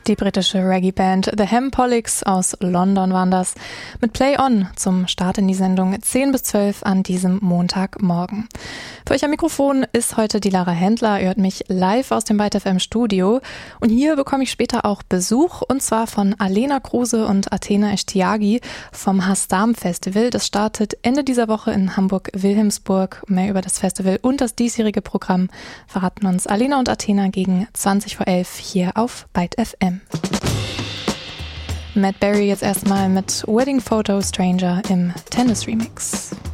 Die britische Reggae-Band The Hempolix aus London waren das. Mit Play On zum Start in die Sendung 10 bis 12 an diesem Montagmorgen. Für euch am Mikrofon ist heute die Lara Händler. Ihr hört mich live aus dem Byte FM Studio. Und hier bekomme ich später auch Besuch, und zwar von Alena Kruse und Athena Eshtiagi vom Hasdam Festival. Das startet Ende dieser Woche in Hamburg-Wilhelmsburg. Mehr über das Festival und das diesjährige Programm verraten uns Alena und Athena gegen 20 vor 11 hier auf Byte FM. Matt Berry jetzt erstmal mit Wedding Photo Stranger im Tennis Remix.